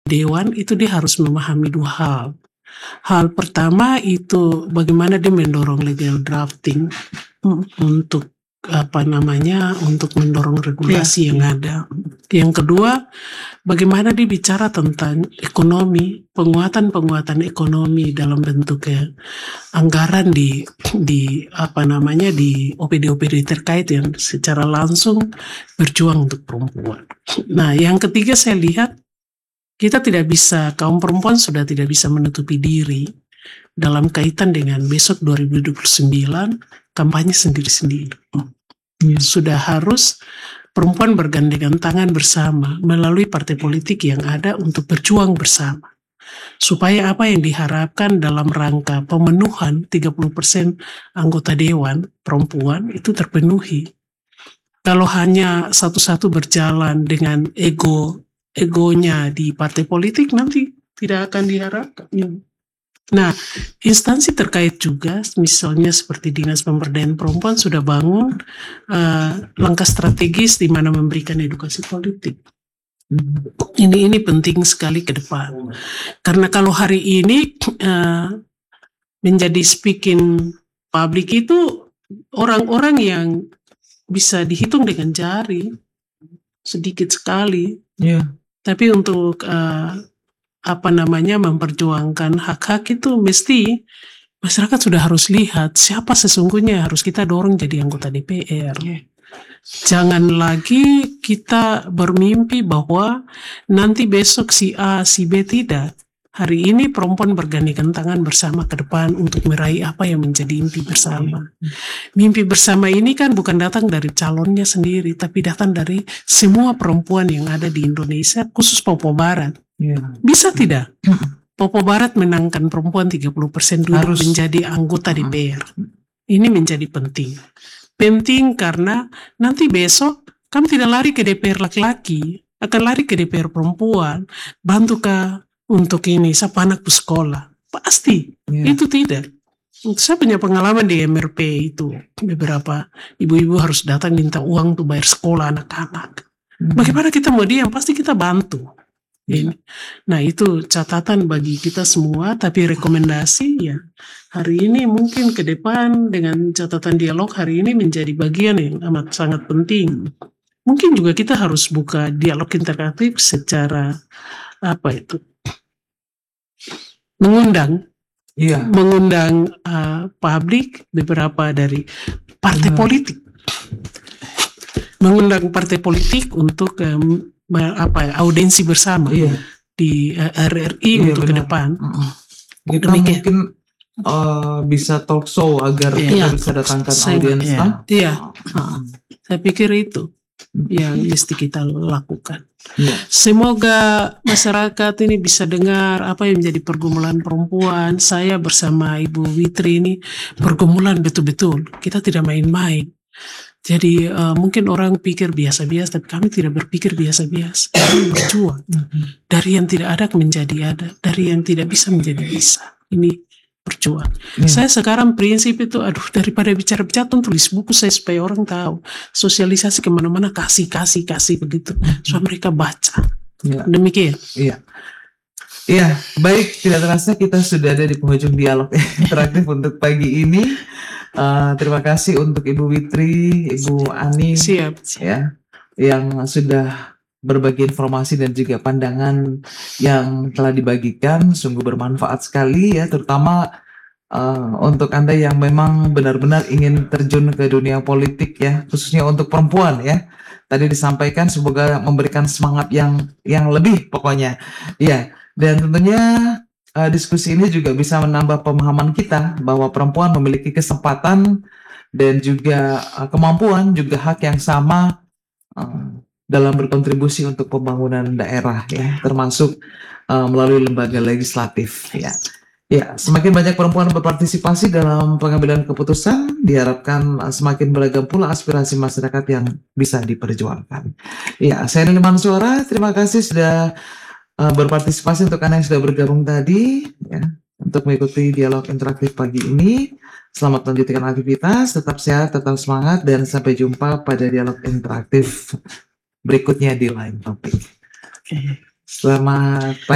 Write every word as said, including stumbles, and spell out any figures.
dewan itu dia harus memahami dua hal. Hal pertama itu bagaimana dia mendorong legal drafting hmm. untuk apa namanya untuk mendorong regulasi Ya. yang ada. Yang kedua, bagaimana dia bicara tentang ekonomi, penguatan-penguatan ekonomi dalam bentuk ya, anggaran di di apa namanya di O P D-O P D terkait yang secara langsung berjuang untuk perempuan. Nah, yang ketiga saya lihat kita tidak bisa, kaum perempuan sudah tidak bisa menutupi diri dalam kaitan dengan besok dua ribu dua puluh sembilan kampanye sendiri-sendiri. Ya. Sudah harus perempuan bergandengan tangan bersama melalui partai politik yang ada untuk berjuang bersama. Supaya apa yang diharapkan dalam rangka pemenuhan tiga puluh persen anggota dewan perempuan itu terpenuhi. Kalau hanya satu-satu berjalan dengan ego egonya di partai politik nanti tidak akan diharapkan. Nah, instansi terkait juga, misalnya seperti Dinas Pemberdayaan Perempuan sudah bangun uh, langkah strategis di mana memberikan edukasi politik. Ini ini penting sekali ke depan. Karena kalau hari ini uh, menjadi speaking public itu orang-orang yang bisa dihitung dengan jari, sedikit sekali. Yeah. Tapi untuk uh, apa namanya memperjuangkan hak-hak itu mesti masyarakat sudah harus lihat siapa sesungguhnya harus kita dorong jadi anggota D P R. Jangan lagi kita bermimpi bahwa nanti besok si A, si B, tidak. Hari ini perempuan bergandengan tangan bersama ke depan untuk meraih apa yang menjadi mimpi bersama. Mimpi bersama ini kan bukan datang dari calonnya sendiri, tapi datang dari semua perempuan yang ada di Indonesia, khusus Papua Barat. Yeah. Bisa tidak? Papua Barat menangkan perempuan tiga puluh persen duduk menjadi anggota D P R. Ini menjadi penting. Penting karena nanti besok kami tidak lari ke D P R laki-laki, akan lari ke D P R perempuan. Bantukah untuk ini, siapa anak sekolah? Pasti. Yeah. Itu tidak. Saya punya pengalaman di M R P itu. Beberapa ibu-ibu harus datang minta uang untuk bayar sekolah anak-anak. Hmm. Bagaimana kita mau diam? Pasti kita bantu. Ini. Nah, itu catatan bagi kita semua, tapi rekomendasi ya hari ini mungkin ke depan dengan catatan dialog hari ini menjadi bagian yang amat sangat penting. Mungkin juga kita harus buka dialog interaktif secara apa itu mengundang iya. mengundang uh, publik beberapa dari partai hmm. politik, mengundang partai politik untuk um, apa ya, audiensi bersama iya. di uh, R R I iya, untuk benar. Ke depan. Kita Demikian. mungkin uh, bisa talk show agar iya. kita bisa datangkan Saya, audiens. Iya, iya. Uh, saya pikir itu yang mesti kita lakukan. Iya. Semoga masyarakat ini bisa dengar apa yang menjadi pergumulan perempuan. Saya bersama Ibu Witri ini pergumulan betul-betul. Kita tidak main-main. Jadi uh, mungkin orang pikir biasa-biasa, tapi kami tidak berpikir biasa-biasa. Kami berjuang. Dari yang tidak ada menjadi ada, dari yang tidak bisa menjadi bisa. Ini berjuang. Hmm. Saya sekarang prinsip itu, aduh daripada bicara-bicara tulis buku saya supaya orang tahu. Sosialisasi kemana-mana kasih, kasih, kasih begitu. Supaya mereka baca. Ya. Demikian. Iya. Iya, baik. Tidak terasa kita sudah ada di penghujung dialog interaktif untuk pagi ini. Uh, terima kasih untuk Ibu Witri, Ibu Ani, siap, siap. ya, yang sudah berbagi informasi dan juga pandangan yang telah dibagikan. Sungguh bermanfaat sekali ya, terutama uh, untuk Anda yang memang benar-benar ingin terjun ke dunia politik ya, khususnya untuk perempuan ya. Tadi disampaikan semoga memberikan semangat yang yang lebih pokoknya. Ya, dan tentunya Uh, diskusi ini juga bisa menambah pemahaman kita bahwa perempuan memiliki kesempatan dan juga uh, kemampuan, juga hak yang sama uh, dalam berkontribusi untuk pembangunan daerah, ya, termasuk uh, melalui lembaga legislatif. Ya, ya, semakin banyak perempuan berpartisipasi dalam pengambilan keputusan, diharapkan uh, semakin beragam pula aspirasi masyarakat yang bisa diperjuangkan. Ya, saya Niliman Suara, terima kasih sudah Uh, berpartisipasi untuk Anda yang sudah bergabung tadi ya, untuk mengikuti dialog interaktif pagi ini. Selamat melanjutkan aktivitas, tetap sehat, tetap semangat, dan sampai jumpa pada dialog interaktif berikutnya di lain topik. Selamat pagi.